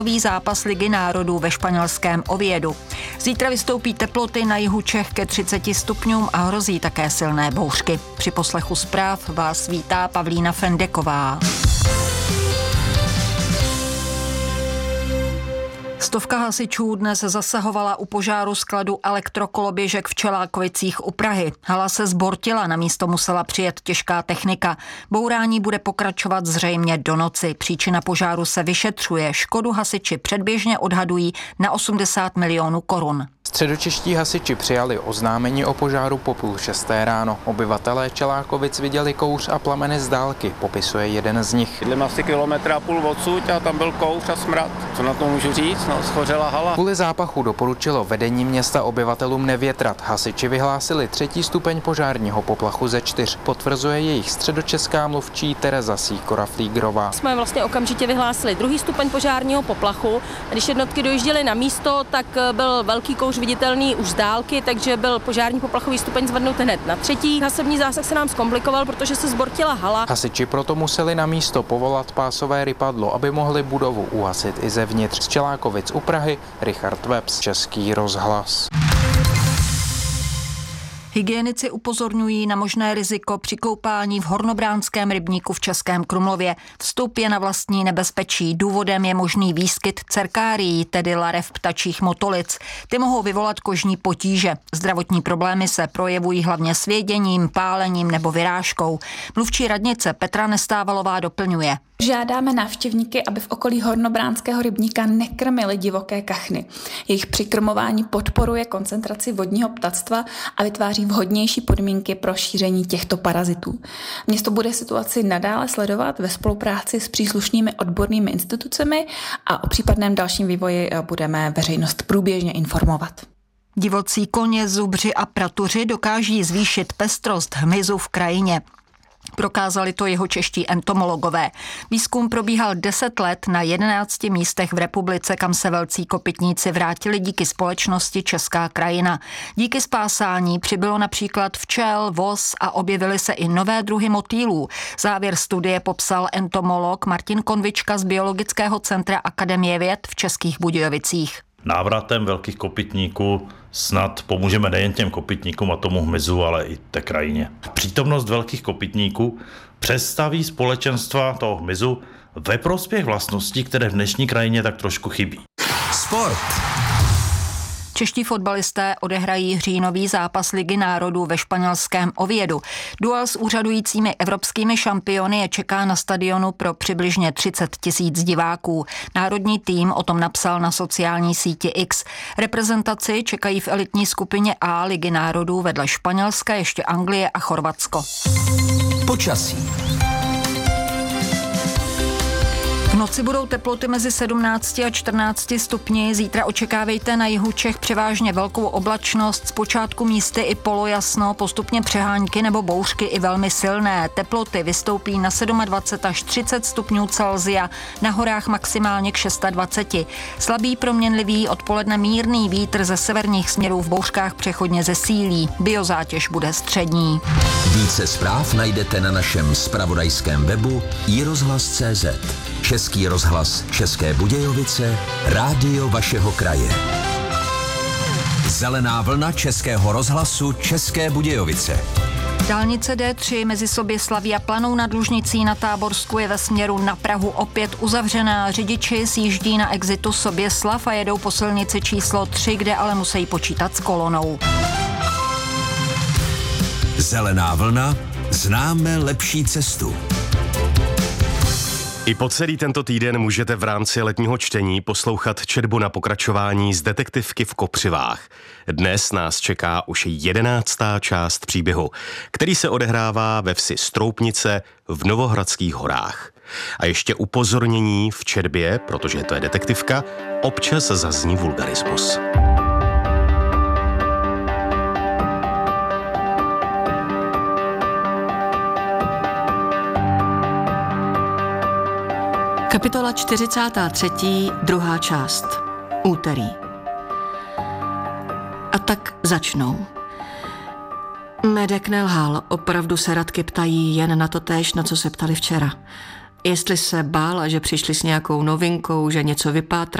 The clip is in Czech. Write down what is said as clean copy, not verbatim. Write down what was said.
zápas Ligy národů ve španělském Oviedu. Zítra vystoupí teploty na jihu Čech ke 30 stupňům a hrozí také silné bouřky. Při poslechu zpráv vás vítá Pavlína Fendeková. Stovka hasičů dnes zasahovala u požáru skladu elektrokoloběžek v Čelákovicích u Prahy. Hala se zbortila, na místo musela přijet těžká technika. Bourání bude pokračovat zřejmě do noci. Příčina požáru se vyšetřuje. Škodu hasiči předběžně odhadují na 80 milionů korun. Středočeští hasiči přijali oznámení o požáru po 5:30 ráno. Obyvatelé Čelákovic viděli kouř a plameny z dálky, popisuje jeden z nich. Bydlím asi 1,5 kilometru odsud a tam byl kouř a smrad. Co na to můžu říct? Schořela hala. Kvůli zápachu doporučilo vedení města obyvatelům nevětrat. Hasiči vyhlásili 3. stupeň požárního poplachu ze 4. Potvrzuje jejich středočeská mluvčí Tereza Sýkora-Flígrová. Jsme vlastně okamžitě vyhlásili 2. stupeň požárního poplachu. Když jednotky dojížděly na místo, tak byl velký kouř viditelný už z dálky, takže byl požární poplachový stupeň zvednut hned na 3. Hasební zásah se nám zkomplikoval, protože se zbortila hala. Hasiči proto museli na místo povolat pásové rypadlo, aby mohli budovu uhasit i zevnitř. Z Čelákovic u Prahy Richard Webs, Český rozhlas. Hygienici upozorňují na možné riziko při koupání v Hornobránském rybníku v Českém Krumlově. Vstup je na vlastní nebezpečí. Důvodem je možný výskyt cerkárií, tedy larev ptačích motolic. Ty mohou vyvolat kožní potíže. Zdravotní problémy se projevují hlavně svěděním, pálením nebo vyrážkou. Mluvčí radnice Petra Nestávalová doplňuje. Žádáme návštěvníky, aby v okolí Hornobránského rybníka nekrmili divoké kachny. Jejich přikrmování podporuje koncentraci vodního ptactva a vytváří vhodnější podmínky pro šíření těchto parazitů. Město bude situaci nadále sledovat ve spolupráci s příslušnými odbornými institucemi a o případném dalším vývoji budeme veřejnost průběžně informovat. Divocí koně, zubři a pratuři dokáží zvýšit pestrost hmyzu v krajině. Prokázali to jeho čeští entomologové. Výzkum probíhal 10 let na 11 místech v republice, kam se velcí kopytníci vrátili díky společnosti Česká krajina. Díky spásání přibylo například včel, vos a objevily se i nové druhy motýlů. Závěr studie popsal entomolog Martin Konvička z Biologického centra Akademie věd v Českých Budějovicích. Návratem velkých kopytníků snad pomůžeme nejen těm kopytníkům a tomu hmyzu, ale i té krajině. Přítomnost velkých kopytníků představí společenstva toho hmyzu ve prospěch vlastností, které v dnešní krajině tak trošku chybí. Sport. Čeští fotbalisté odehrají říjnový zápas Ligy národů ve španělském Oviedu. Duel s úřadujícími evropskými šampiony je čeká na stadionu pro přibližně 30 000 diváků. Národní tým o tom napsal na sociální síti X. Reprezentaci čekají v elitní skupině A Ligy národů vedle Španělska ještě Anglie a Chorvatsko. Počasí. V noci budou teploty mezi 17 a 14 stupni. Zítra očekávejte na jihu Čech převážně velkou oblačnost, zpočátku místy i polojasno, postupně přehánky nebo bouřky i velmi silné. Teploty vystoupí na 27 až 30 stupňů Celsia, na horách maximálně k 26. Slabý proměnlivý odpoledne mírný vítr ze severních směrů, v bouřkách přechodně zesílí. Biozátěž bude střední. Více zpráv najdete na našem zpravodajském webu iRozhlas.cz. Český rozhlas České Budějovice, rádio vašeho kraje. Zelená vlna Českého rozhlasu České Budějovice. Dálnice D3 mezi Soběslaví a Planou nad Lužnicí na Táborsku je ve směru na Prahu opět uzavřená. Řidiči sjíždí na exitu Soběslav a jedou po silnici číslo 3, kde ale musí počítat s kolonou. Zelená vlna, známe lepší cestu. I po celý tento týden můžete v rámci letního čtení poslouchat četbu na pokračování z Detektivky v Kopřivách. Dnes nás čeká už 11. část příběhu, který se odehrává ve vsi Stroupnice v Novohradských horách. A ještě upozornění v četbě, protože to je detektivka, občas zazní vulgarismus. Kapitola 43. druhá část. Úterý. A tak začnou. Medek nelhal, opravdu se Radky ptají jen na to též, na co se ptali včera. Jestli se bála, že přišli s nějakou novinkou, že něco vypátrali,